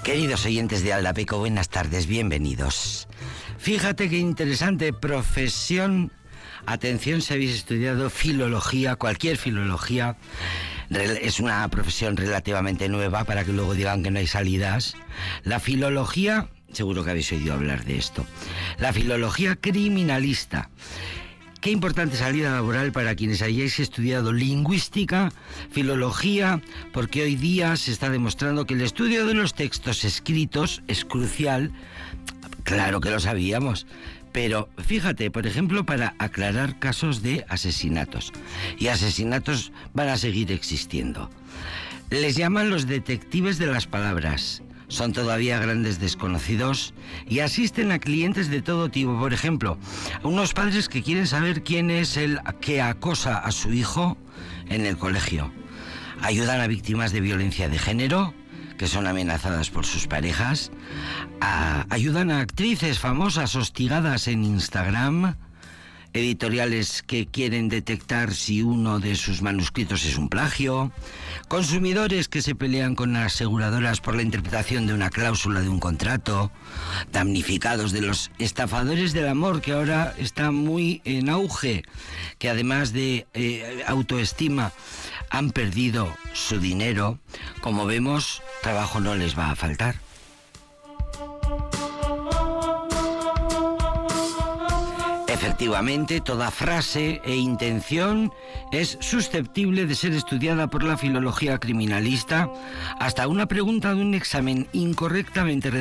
Queridos oyentes de Aldapeco, buenas tardes, bienvenidos. Fíjate qué interesante profesión. Atención si habéis estudiado filología, cualquier filología. Es una profesión relativamente nueva para que luego digan que no hay salidas. La filología, seguro que habéis oído hablar de esto. La filología criminalista. Qué importante salida laboral para quienes hayáis estudiado lingüística, filología, porque hoy día se está demostrando que el estudio de los textos escritos es crucial. Claro que lo sabíamos, pero fíjate, por ejemplo, para aclarar casos de asesinatos. Y asesinatos van a seguir existiendo. Les llaman los detectives de las palabras. Son todavía grandes desconocidos y asisten a clientes de todo tipo. Por ejemplo, a unos padres que quieren saber quién es el que acosa a su hijo en el colegio. Ayudan a víctimas de violencia de género, que son amenazadas por sus parejas. Ayudan a actrices famosas hostigadas en Instagram. Editoriales que quieren detectar si uno de sus manuscritos es un plagio, consumidores que se pelean con aseguradoras por la interpretación de una cláusula de un contrato, damnificados de los estafadores del amor, que ahora está muy en auge, que además de autoestima han perdido su dinero. Como vemos, trabajo no les va a faltar. Efectivamente, toda frase e intención es susceptible de ser estudiada por la filología criminalista. Hasta una pregunta de un examen incorrectamente redactada